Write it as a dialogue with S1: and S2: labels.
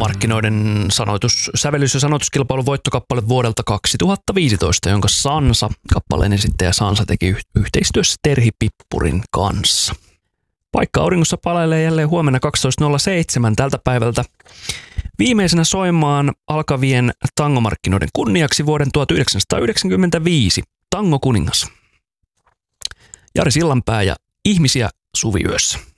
S1: tangomarkkinoiden sävellys- ja sanoituskilpailun voittokappale vuodelta 2015, jonka Sansa, kappaleen esittäjä Sansa, teki yhteistyössä Terhi Pippurin kanssa. Paikka auringossa palailee jälleen huomenna 12.07 tältä päivältä. Viimeisenä soimaan alkavien tangomarkkinoiden kunniaksi vuoden 1995 Tangokuningas. Jari Sillanpää ja Ihmisiä suviyössä.